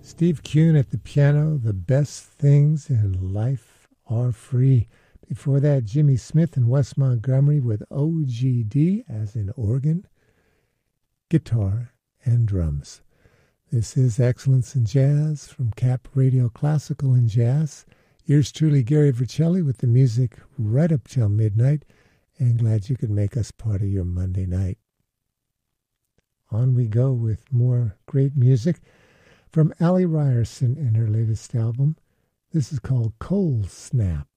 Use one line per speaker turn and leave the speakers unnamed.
Steve Kuhn at the piano. The best things in life are free. Before that, Jimmy Smith and Wes Montgomery with OGD, as in organ, guitar, and drums. This is Excellence in Jazz from Cap Radio Classical and Jazz. Yours truly, Gary Vercelli, with the music right up till midnight, and glad you could make us part of your Monday night. On we go with more great music from Allie Ryerson and her latest album. This is called Cold Snap.